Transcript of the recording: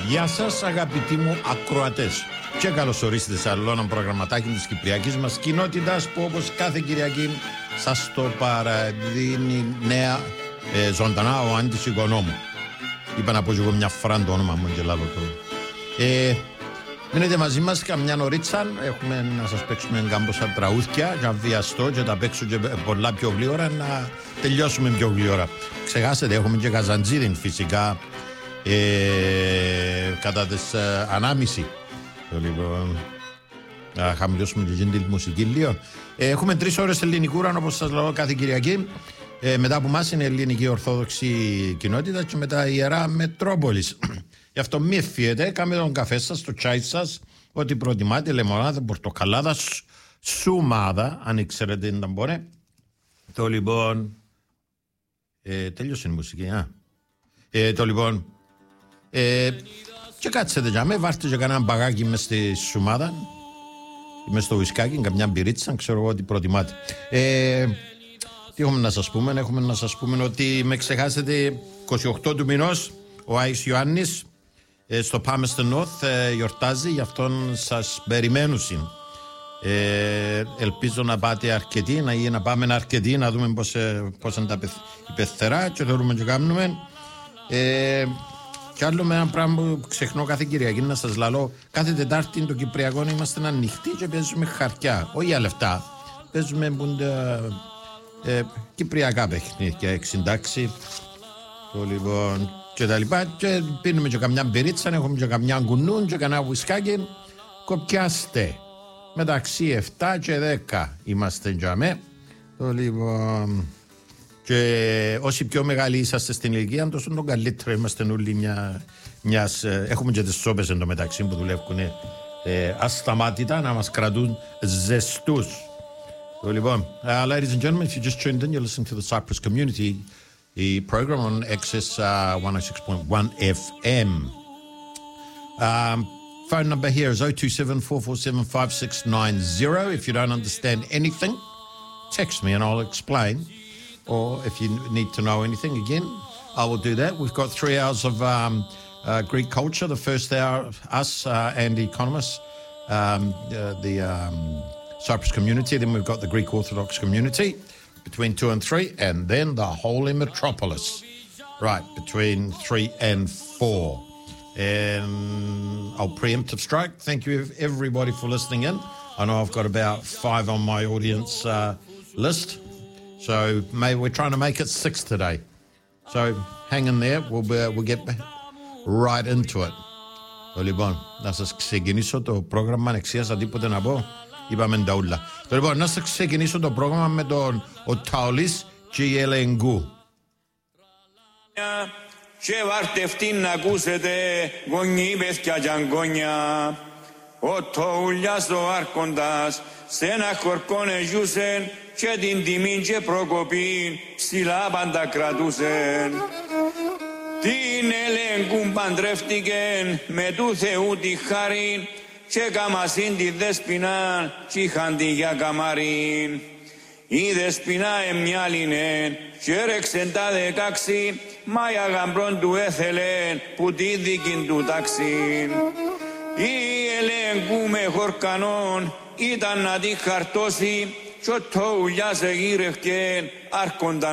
Γεια σας αγαπητοί μου ακροατές και καλώς ορίσατε σε άλλο ένα προγραμματάκι της Κυπριακής μας κοινότητας που όπως κάθε Κυριακή σας το παραδίνει νέα ζωντανά ο Άντης Οικονόμου. Είπα να πω και εγώ μια φορά το όνομα μου και λάβω το. Μείνετε μαζί μας καμιά ωρίτσα, έχουμε να σας παίξουμε κάμποσα τραούθια και αν βιαστώ και τα παίξω και πολλά πιο γλύωρα να τελειώσουμε πιο γλύωρα. Ξεχάσετε, έχουμε και Καζαντζίδιν φυσικά κατά τις 1:30. Λοιπόν, να χαμηλώσουμε και γίνει τη μουσική λίγο. Έχουμε 3 ώρες ελληνικούρα όπως σας λέω κάθε Κυριακή. Μετά από εμάς είναι η ελληνική ορθόδοξη κοινότητα και μετά η Ιερά Μετρόπολης. Γι' αυτό μη φύγετε, κάμε τον καφέ σας, το τσάι σας, ό,τι προτιμάτε, λεμονάδα, πορτοκαλάδα, σουμάδα, αν ξέρετε τι να μπορεί. Το λοιπόν, τέλειωσε η μουσική, το λοιπόν, και κάτσετε για με, βάρτε και κανένα μπαγάκι μες στη σουμάδα, μες στο ουισκάκι, καμιά μπυρίτσα, ξέρω εγώ τι προτιμάτε. Τι έχουμε να σας πούμε, έχουμε να σας πούμε ότι με ξεχάσετε 28 του μηνός, ο Άης Ιωάννης, στο Palmerston North γιορτάζει, γι' αυτόν σας περιμένουν. Ελπίζω να πάτε αρκετοί, να πάμε αρκετοί, να δούμε πώς είναι τα υπεθερά και θεωρούμε και κάνουμε. Κι άλλο με ένα πράγμα που ξεχνώ κάθε Κυριακή να σας λαλώ, κάθε Τετάρτη το Κυπριακό είμαστε ανοιχτοί και παίζουμε χαρτιά, όχι για λεφτά, παίζουμε κυπριακά παιχνίδια, 66, το λοιπόν και τα λοιπά, και πίνουμε και καμιά μπυρίτσα, έχουμε και καμιά γκουνούν και κανένα ουισκάκι, κοπιάστε, μεταξύ 7 και 10 είμαστε για με, το λοιπόν, και όσοι πιο μεγάλοι είσαστε στην ηλικία, τόσο το καλύτερο, είμαστε όλοι έχουμε και τις σόπες εν τω μεταξύ που δουλεύουν ασταμάτητα να μας κρατούν ζεστούς. So, ladies and gentlemen, if you just tuned in, you're listening to the Cyprus Community program on XS 106.1 FM. Phone number here is 027 447 5690. If you don't understand anything, text me and I'll explain. Or if you need to know anything, again, I will do that. We've got 3 hours of Greek culture. The first hour, us and the economists, Cyprus community, then we've got the Greek Orthodox community between 2 and 3, and then the Holy Metropolis, right, between 3 and 4. And I'll preemptive strike. Thank you everybody for listening in. I know I've got about 5 on my audience list, so we're trying to make it 6 today. So hang in there, we'll get right into it. Λοιπόν, να σας ξεκινήσω το πρόγραμμα, ανεξίασα τίποτε να πω. Είπαμε τα ούλα. Λοιπόν, να σας ξεκινήσω το πρόγραμμα με τον Ταολής και η Ελενγκού. Και βαρτευτήν να ακούσετε γονεί παιδιά κι αγκόνια. Ο Ταουλιάς ο Άρχοντας σε ένα χορκόν εζιούσεν και την τιμήν και προκοπήν ψηλά πάντα κρατούσεν. Την Ελενγκούν παντρεύτηκεν με του Θεού τη χάριν και καμασίν τη δεσποινά κι είχαν τη για καμαρήν. Η δεσποινά εμιάλινεν και έρεξεν τα 16, μα για γαμπρόν του έθελεν που τη δίκην του τάξιν. Η Ελενγκού με χορκανόν ήταν να τη χαρτώσει κι ο Ταουλιάς εγύρευκεν άρχονταν